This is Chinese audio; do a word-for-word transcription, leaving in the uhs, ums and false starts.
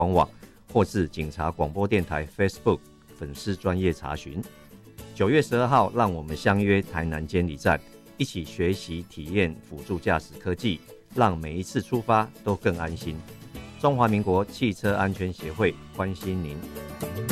官网或是警察广播电台 Facebook 粉丝专页查询。九月十二号，让我们相约台南监理站，一起学习体验辅助驾驶科技，让每一次出发都更安心。中华民国汽车安全协会关心您。